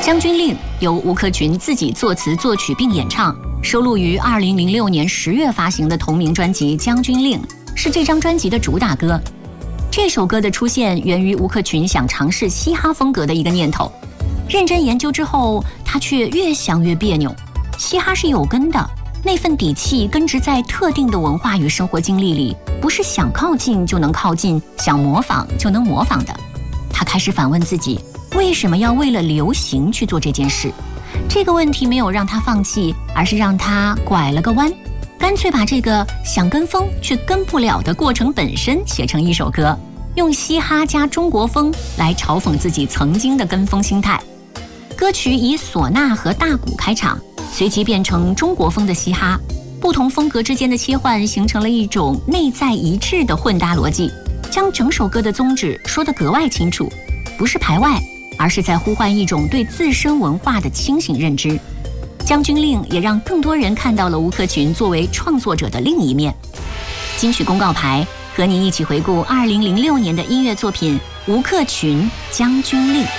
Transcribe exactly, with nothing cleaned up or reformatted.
将军令由吴克群自己作词作曲并演唱，收录于二零零六年十月发行的同名专辑《将军令》，是这张专辑的主打歌。这首歌的出现源于吴克群想尝试嘻哈风格的一个念头，认真研究之后，他却越想越别扭。嘻哈是有根的，那份底气根植在特定的文化与生活经历里，不是想靠近就能靠近，想模仿就能模仿的。他开始反问自己，为什么要为了流行去做这件事？这个问题没有让他放弃，而是让他拐了个弯，干脆把这个想跟风却跟不了的过程本身写成一首歌，用嘻哈加中国风来嘲讽自己曾经的跟风心态。歌曲以唢呐和大鼓开场，随即变成中国风的嘻哈，不同风格之间的切换形成了一种内在一致的混搭逻辑，将整首歌的宗旨说得格外清楚，不是排外，而是在呼唤一种对自身文化的清醒认知。将军令也让更多人看到了吴克群作为创作者的另一面。金曲公告牌和您一起回顾二零零六年的音乐作品《吴克群将军令》。